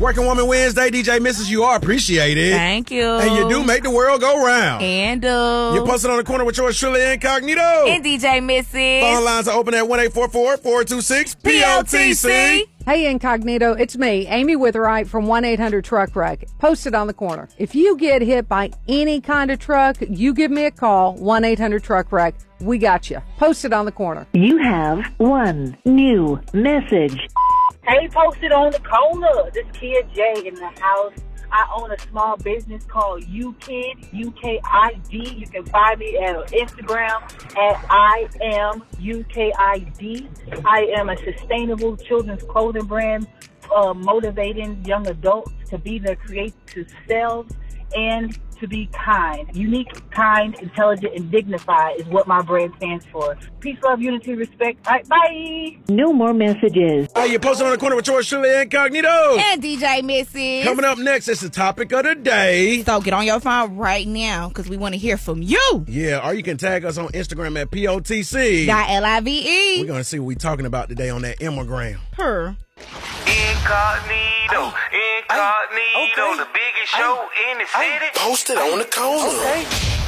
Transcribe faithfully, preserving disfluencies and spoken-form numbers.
Working Woman Wednesday, D J Missus You are appreciated. Thank you. And you do make the world go round. And do. You're posted on the corner with yours truly, Incognito. And D J Missus Phone lines are open at one eight four four, four two six, P O T C. Hey, Incognito, it's me, Amy Witherite from one eight hundred truck wreck. Posted on the corner. If you get hit by any kind of truck, you give me a call, one eight hundred truck wreck. We got you. Posted on the corner. You have one new message. Hey, posted on the corner. This kid Jay in the house. I own a small business called UKID, U K I D. You can find me at Instagram at I am U K I D. I am a sustainable children's clothing brand, uh, motivating young adults to be their creative selves and to be kind. Unique, kind, intelligent, and dignified is what my brand stands for. Peace, love, unity, respect. All right, bye. No more messages. Hey, you're posted on the corner with yours truly, Incognito. And D J Missus Coming up next, it's the topic of the day. So get on your phone right now because we want to hear from you. Yeah, or you can tag us on Instagram at P O T C. Dot L I V E. We're going to see what we're talking about today on that Immigram. Per. Incognito, Incognito, Okay. the biggest show in the city. Posted on the corner. Okay.